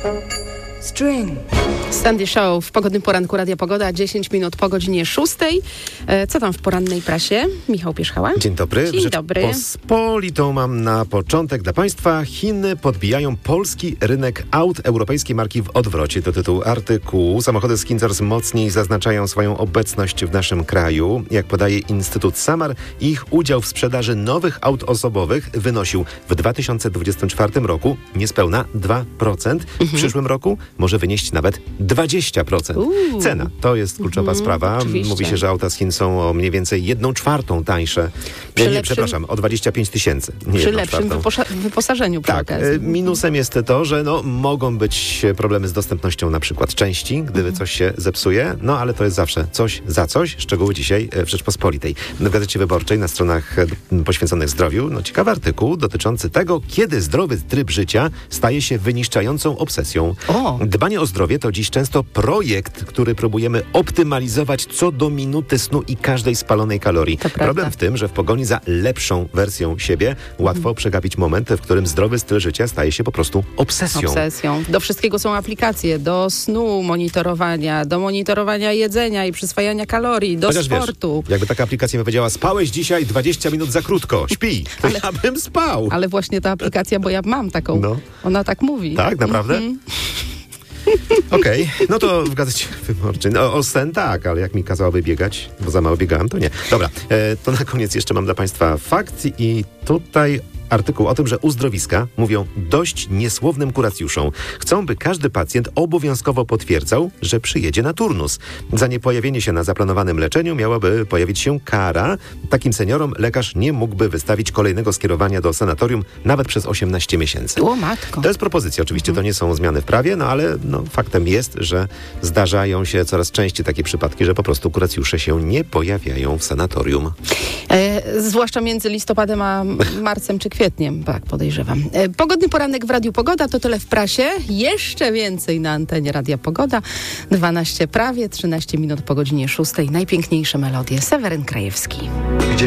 String. Sandy Show w pogodnym poranku Radia Pogoda, 10 minut po godzinie 6. Co tam w porannej prasie? Michał Pierzchała. Dzień dobry. Dzień dobry. Pospolitą mam na początek dla Państwa. Chiny podbijają polski rynek aut europejskiej marki w odwrocie. To tytuł artykułu. Samochody z Chin coraz mocniej zaznaczają swoją obecność w naszym kraju. Jak podaje Instytut Samar, ich udział w sprzedaży nowych aut osobowych wynosił w 2024 roku niespełna 2%. W przyszłym roku może wynieść nawet 20%. Cena to jest kluczowa sprawa. Oczywiście. Mówi się, że auta z Chin są o mniej więcej 1/4 tańsze. Przepraszam, o 25 tysięcy. Przy lepszym wyposażeniu przy okazji. Minusem jest to, że mogą być problemy z dostępnością na przykład części, gdyby coś się zepsuje, ale to jest zawsze coś za coś. Szczegóły dzisiaj w Rzeczpospolitej. W Gazecie Wyborczej na stronach poświęconych zdrowiu ciekawy artykuł dotyczący tego, kiedy zdrowy tryb życia staje się wyniszczającą obsesją. Dbanie o zdrowie to dziś często projekt, który próbujemy optymalizować co do minuty snu i każdej spalonej kalorii. Problem w tym, że w pogoni za lepszą wersją siebie łatwo przegapić moment, w którym zdrowy styl życia staje się po prostu obsesją. Do wszystkiego są aplikacje, do snu monitorowania, do monitorowania jedzenia i przyswajania kalorii, do sportu. Wiesz, jakby taka aplikacja mi powiedziała, spałeś dzisiaj 20 minut za krótko, śpij, to ja bym spał. Ale właśnie ta aplikacja, bo ja mam taką, ona tak mówi. Tak, naprawdę? Okej, to w Gazecie Wyborczej. O sen tak, ale jak mi kazałaby biegać, bo za mało biegałem, to nie. Dobra, to na koniec jeszcze mam dla Państwa fakt i tutaj artykuł o tym, że uzdrowiska mówią dość niesłownym kuracjuszom. Chcą, by każdy pacjent obowiązkowo potwierdzał, że przyjedzie na turnus. Za niepojawienie się na zaplanowanym leczeniu miałaby pojawić się kara. Takim seniorom lekarz nie mógłby wystawić kolejnego skierowania do sanatorium nawet przez 18 miesięcy. O matko. To jest propozycja. Oczywiście to nie są zmiany w prawie, ale faktem jest, że zdarzają się coraz częściej takie przypadki, że po prostu kuracjusze się nie pojawiają w sanatorium. Zwłaszcza między listopadem a marcem czy kwietniem, tak podejrzewam. Pogodny poranek w Radiu Pogoda, to tyle w prasie. Jeszcze więcej na antenie Radia Pogoda. 12 prawie, 13 minut po godzinie 6. Najpiękniejsze melodie. Seweryn Krajewski.